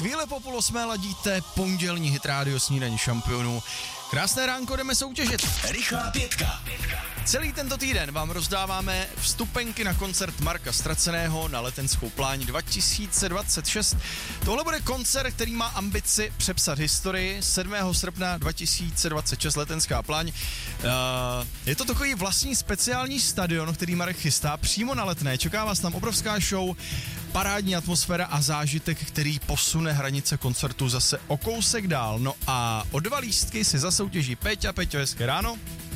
Chvíle po 7:30 ladíte pondělní hit rádio Snídaní šampionů. Krásné ránko, jdeme soutěžit. Rychlá pětka. Celý tento týden vám rozdáváme vstupenky na koncert Marka Ztraceného na Letenskou pláň 2026. Tohle bude koncert, který má ambici přepsat historii. 7. srpna 2026 Letenská pláň. Je to takový vlastní speciální stadion, který Marek chystá přímo na Letné. Čeká vás tam obrovská show, parádní atmosféra a zážitek, který posune hranice koncertu zase o kousek dál. No a o 2 lístky si zasoutěží Peťa. Peťo, hezké ráno.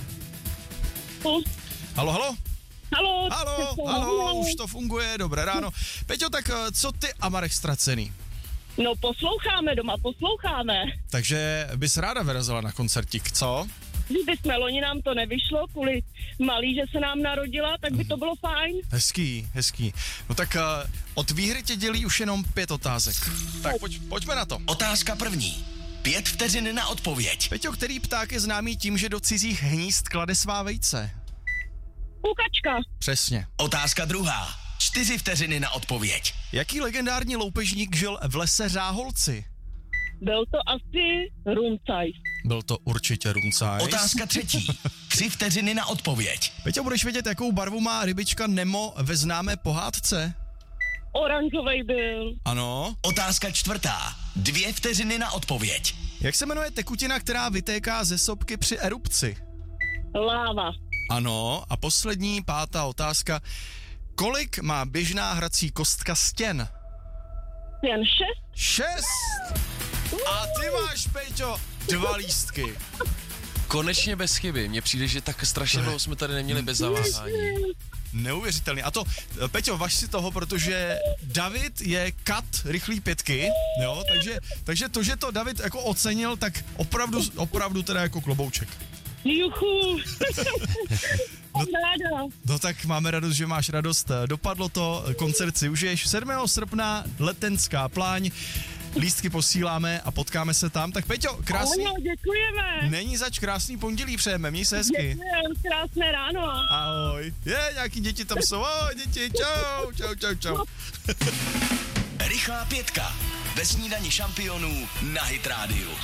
Halo, halo? Halo, už to funguje, dobré ráno. Peťo, tak co ty a Marek Ztracený? No posloucháme doma, posloucháme. Takže bys ráda vyrazila na koncertík, co? Kdybychom loni nám to nevyšlo, kvůli malý, že se nám narodila, tak by to bylo fajn. Hezký. No tak od výhry tě dělí už jenom 5 otázek. Tak pojďme na to. Otázka první. 5 vteřin na odpověď. Peťo, který pták je známý tím, že do cizích hnízd klade svá vejce? Kukačka. Přesně. Otázka druhá. 4 vteřiny na odpověď. Jaký legendární loupežník žil v lese Řáholci? Byl to asi Rumcaj. Byl to určitě Rumcaj. Otázka třetí. 3 vteřiny na odpověď. Peťo, budeš vědět, jakou barvu má rybička Nemo ve známé pohádce? Oranžovej byl. Ano. Otázka čtvrtá. 2 vteřiny na odpověď. Jak se jmenuje tekutina, která vytéká ze sopky při erupci? Láva. Ano. A poslední, 5. otázka. Kolik má běžná hrací kostka stěn? Jen 6. A ty máš, Peťo, 2 lístky. Konečně bez chyby. Mně přijde, že tak strašně dlouho jsme tady neměli bez zaváhání. Neuvěřitelný. A to, Peťo, važ si toho, protože David je kat rychlý pětky, jo, takže to, že to David jako ocenil, tak opravdu teda jako klobouček. Juchu. No tak máme radost, že máš radost. Dopadlo to, koncert si užiješ. 7. srpna Letenská pláň. Lístky posíláme a potkáme se tam. Tak Peťo, krásný... Ano, děkujeme. Není zač, krásný pondělí přejeme, měj se hezky. Děkujeme, krásné ráno. Ahoj. Nějaký děti tam jsou, ahoj děti, čau. Rychlá pětka. Ve Snídani šampionů na Hit rádiu.